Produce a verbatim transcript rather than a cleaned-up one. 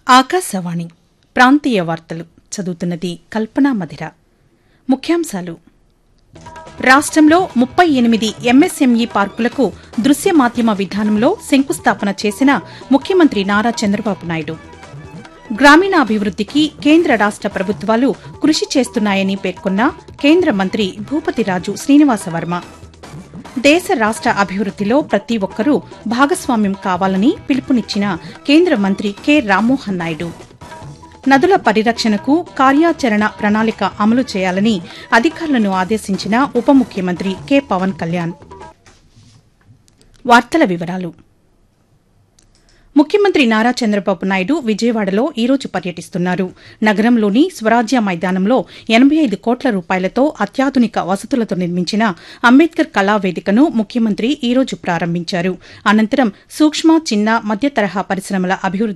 ఆకాశవాణి ప్రాంతీయ వార్తలు చదువుతున్నది కల్పనా మధిర. ముఖ్యాంశాలు: రాష్ట్రంలో ముప్పై ఎనిమిది ఎంఎస్ఎంఈ పార్కులకు దృశ్య మాధ్యమ విధానంలో శంకుస్థాపన చేసిన ముఖ్యమంత్రి నారా చంద్రబాబు నాయుడు. గ్రామీణాభివృద్దికి కేంద్ర రాష్ట ప్రభుత్వాలు కృషి చేస్తున్నాయని పేర్కొన్న కేంద్ర మంత్రి భూపతిరాజు శ్రీనివాసవర్మ. దేశ రాష్ట అభివృద్దిలో ప్రతి ఒక్కరూ భాగస్వామ్యం కావాలని పిలుపునిచ్చిన కేంద్ర మంత్రి కె రామ్మోహన్ నాయుడు. నదుల పరిరక్షణకు కార్యాచరణ ప్రణాళిక అమలు చేయాలని అధికారులను ఆదేశించిన ఉప ముఖ్యమంత్రి కె పవన్ కళ్యాణ్. వార్తల వివరాలు: ముఖ్యమంత్రి నారా చంద్రబాబు నాయుడు విజయవాడలో ఈరోజు పర్యటిస్తున్నారు. నగరంలోని స్వరాజ్య మైదానంలో ఎనబై ఐదు కోట్ల రూపాయలతో అత్యాధునిక వసతులతో నిర్మించిన అంబేద్కర్ కళావేదికను ముఖ్యమంత్రి ఈరోజు ప్రారంభించారు. అనంతరం సూక్ష్మ, చిన్న, మధ్య తరహా పరిశ్రమల అభివృద్ది